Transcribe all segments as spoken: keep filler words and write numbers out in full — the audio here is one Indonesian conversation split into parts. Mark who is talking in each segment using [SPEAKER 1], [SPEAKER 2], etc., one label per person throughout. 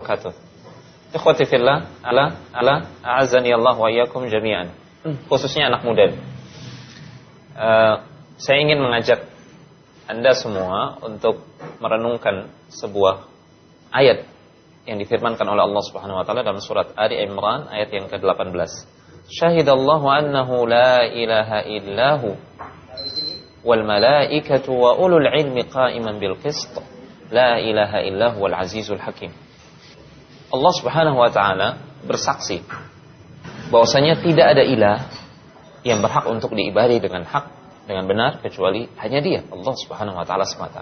[SPEAKER 1] wabarakatuh. Ikhwati fillah, ala ala a'azzani Allah wa iyyakum jami'an. Khususnya anak muda. Uh, saya ingin mengajak Anda semua untuk merenungkan sebuah ayat yang difirmankan oleh Allah Subhanahu wa taala dalam surat Ali Imran ayat yang ke delapan belas. Syahidallahu annahu la ilaha illahu wal malaikatu wa ulul ilmi qa'iman bil qist. La ilaha illahu wal azizul hakim. Allah Subhanahu wa taala bersaksi bahwasanya tidak ada ilah yang berhak untuk diibadahi dengan hak, dengan benar, kecuali hanya Dia, Allah Subhanahu wa taala semata.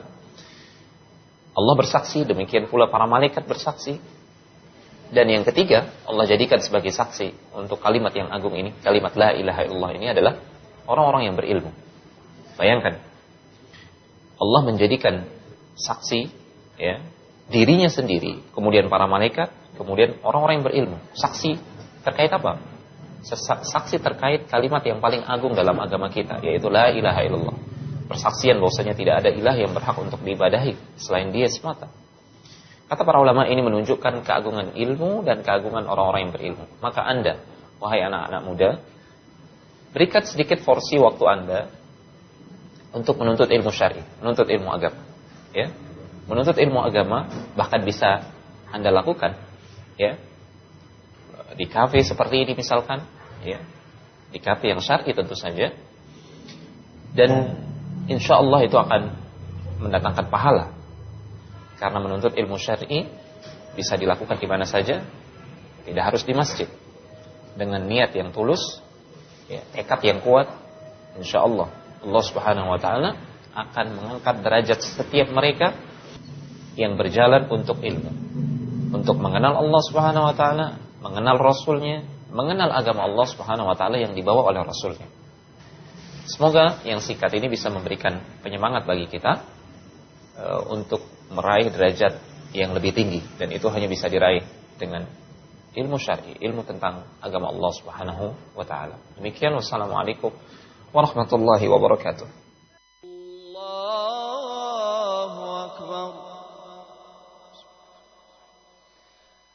[SPEAKER 1] Allah bersaksi, demikian pula para malaikat bersaksi. Dan yang ketiga, Allah jadikan sebagai saksi untuk kalimat yang agung ini, kalimat la ilaha illallah ini adalah orang-orang yang berilmu. Bayangkan, Allah menjadikan saksi, ya, dirinya sendiri, kemudian para malaikat, kemudian orang-orang yang berilmu. Saksi terkait apa? Saksi terkait kalimat yang paling agung dalam agama kita, yaitu la ilaha illallah. Persaksian bahwasanya tidak ada ilah yang berhak untuk diibadahi selain Dia semata. Kata para ulama, ini menunjukkan keagungan ilmu dan keagungan orang-orang yang berilmu. Maka Anda, wahai anak-anak muda, berikan sedikit porsi waktu Anda untuk menuntut ilmu syar'i, menuntut ilmu agama. Ya, menuntut ilmu agama bahkan bisa Anda lakukan, ya, di kafe seperti ini misalkan, ya, di kafe yang syar'i tentu saja, dan insya Allah itu akan mendatangkan pahala, karena menuntut ilmu syar'i bisa dilakukan di mana saja, tidak harus di masjid, dengan niat yang tulus, ya, tekad yang kuat, insya Allah Allah Subhanahu wa taala akan mengangkat derajat setiap mereka yang berjalan untuk ilmu, untuk mengenal Allah Subhanahu wa taala, mengenal Rasulnya, mengenal agama Allah Subhanahu wa taala yang dibawa oleh Rasulnya. Semoga yang singkat ini bisa memberikan penyemangat bagi kita uh, untuk meraih derajat yang lebih tinggi, dan itu hanya bisa diraih dengan ilmu syar'i, ilmu tentang agama Allah Subhanahu wa taala. Demikian, wassalamualaikum warahmatullahi wabarakatuh.